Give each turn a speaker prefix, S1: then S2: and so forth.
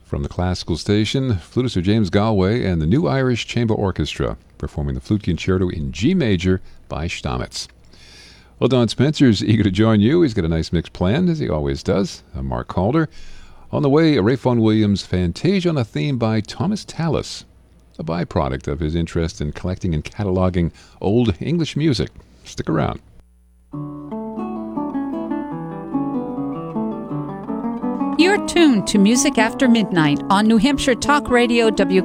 S1: From the classical station, flutist Sir James Galway and the New Irish Chamber Orchestra performing the Flute Concerto in G major by Stamitz. Well, Don Spencer's eager to join you. He's got a nice mix planned, as he always does. I'm Mark Calder. On the way, Ray Vaughan Williams' Fantasia on a Theme by Thomas Tallis, a byproduct of his interest in collecting and cataloging old English music. Stick around.
S2: You're tuned to Music After Midnight on New Hampshire Talk Radio